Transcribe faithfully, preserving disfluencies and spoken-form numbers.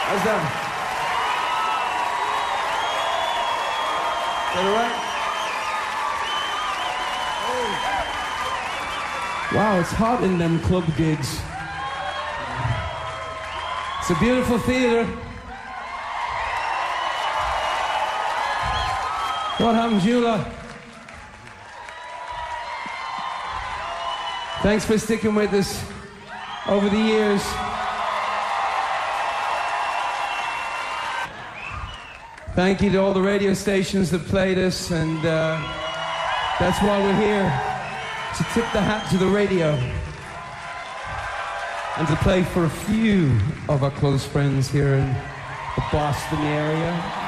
How's that? Is that all right? Oh. Wow, it's hot in them club gigs. It's a beautiful theater. What happened, Jula? Thanks for sticking with us over the years. Thank you to all the radio stations that played us, and uh, that's why we're here, to tip the hat to the radio and to play for a few of our close friends here in the Boston area.